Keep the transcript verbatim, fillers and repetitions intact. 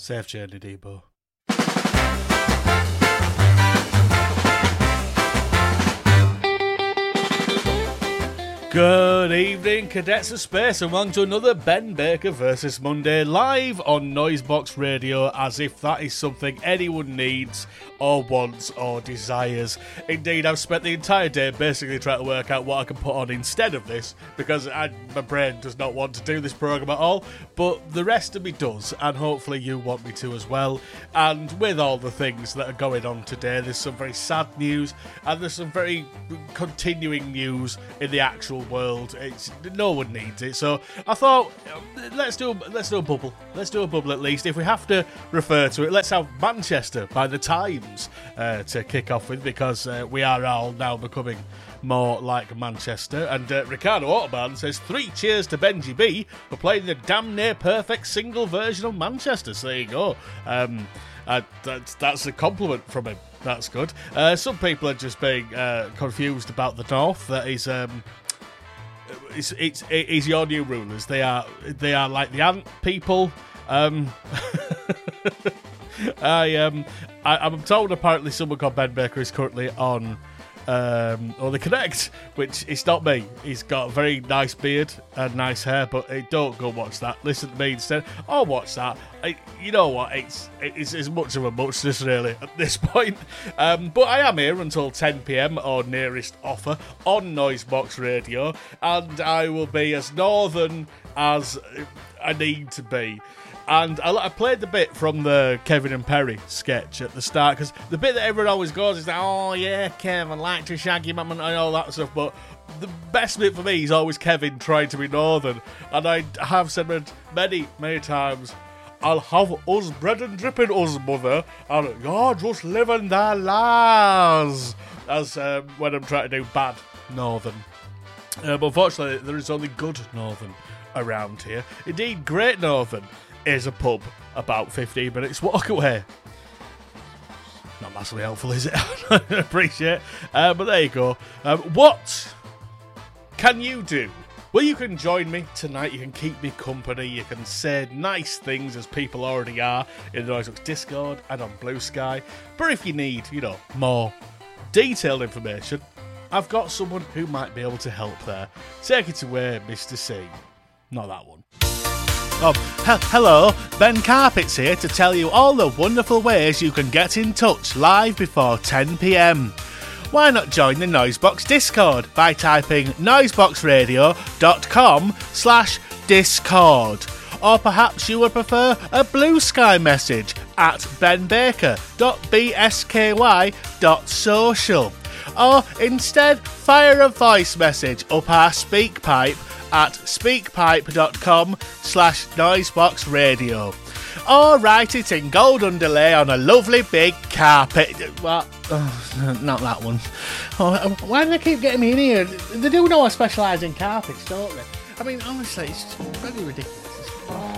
Safe journey, Debo. Good evening, cadets of space, and welcome to another Ben Baker versus Monday live on Noisebox Radio, as if that is something anyone needs or wants or desires. Indeed, I've spent the entire day basically trying to work out what I can put on instead of this, because I, my brain does not want to do this programme at all, but the rest of me does, and hopefully you want me to as well. And with all the things that are going on today, there's some very sad news, and there's some very continuing news in the actual world. It's no one needs it, so I thought let's do let's do a bubble. Let's do a bubble at least. If we have to refer to it, let's have Manchester by the Times uh, to kick off with, because uh, we are all now becoming more like Manchester. And uh, Ricardo Autobahn says three cheers to Benji B for playing the damn near perfect single version of Manchester. So there you go. Um, uh, that's that's a compliment from him. That's good. Uh, some people are just being uh, confused about the North. That is. Um, It's, it's it's your new rulers. They are they are like the ant people. Um, I um I, I'm told apparently someone called Ben Baker is currently on um or the Connect, which is not me. He's got a very nice beard and nice hair, but hey, don't go watch that. Listen to me instead. Or watch that. I, you know what? It's it's as much of a muchness really at this point. Um, but I am here until ten p.m. or nearest offer on Noisebox Radio, and I will be as northern as I need to be. And I, I played the bit from the Kevin and Perry sketch at the start, because the bit that everyone always goes is like, oh yeah, Kevin, like to shaggy mum and all that stuff, but the best bit for me is always Kevin trying to be northern. And I have said many, many times, I'll have us bread and dripping us, mother, and you're just living their lives, as um, when I'm trying to do bad northern. Uh, but unfortunately, there is only good northern around here. Indeed, Great Northern is a pub about fifteen minutes walk away. Not massively helpful, is it? I appreciate it. Uh, but there you go. Um, what can you do? Well, you can join me tonight. You can keep me company. You can say nice things, as people already are, in the Noisebox Discord and on Blue Sky. But if you need, you know, more detailed information, I've got someone who might be able to help there. Take it away, Mister C. Not that one. Oh, he- hello, Ben Carpets here to tell you all the wonderful ways you can get in touch live before ten p.m. Why not join the Noisebox Discord by typing noiseboxradio.com slash discord. Or perhaps you would prefer a Blue Sky message at benbaker.bsky.social. Or instead, fire a voice message up our SpeakPipe at speakpipe.com slash noiseboxradio. Or write it in gold underlay on a lovely big carpet. What? Oh, not that one. Oh, why do they keep getting me in here? They do know I specialise in carpets, don't they? I mean, honestly, it's really ridiculous.